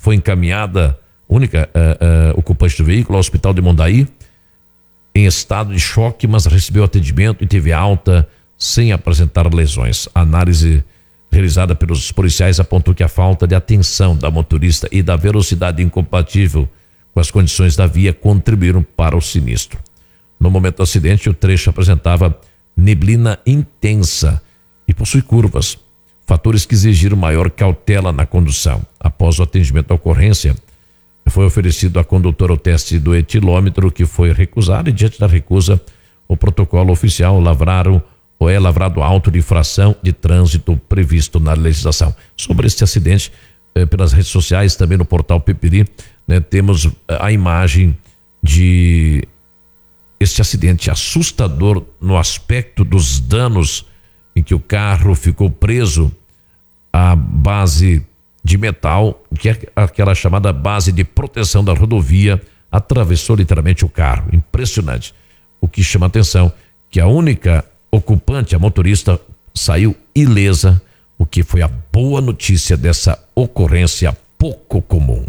foi encaminhada, única ocupante do veículo, ao hospital de Mondaí, em estado de choque, mas recebeu atendimento e teve alta sem apresentar lesões. A análise realizada pelos policiais apontou que a falta de atenção da motorista e da velocidade incompatível com as condições da via contribuíram para o sinistro. No momento do acidente, o trecho apresentava neblina intensa e possui curvas, fatores que exigiram maior cautela na condução. Após o atendimento da ocorrência, foi oferecido à condutora o teste do etilômetro, que foi recusado, e diante da recusa, o protocolo oficial é lavrado auto de infração de trânsito previsto na legislação. Sobre este acidente, pelas redes sociais, também no portal Peperi, temos a imagem de este acidente assustador no aspecto dos danos, em que o carro ficou preso à base de metal, que é aquela chamada base de proteção da rodovia, atravessou literalmente o carro. Impressionante. O que chama a atenção, que a única ocupante, a motorista, saiu ilesa, o que foi a boa notícia dessa ocorrência pouco comum.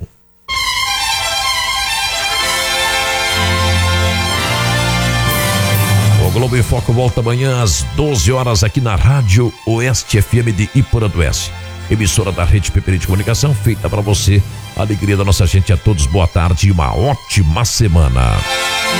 O Globo em Foco volta amanhã às 12 horas aqui na Rádio Oeste FM de Iporã do Oeste. Emissora da Rede Peperi de Comunicação, feita para você. A alegria da nossa gente. A todos, boa tarde e uma ótima semana.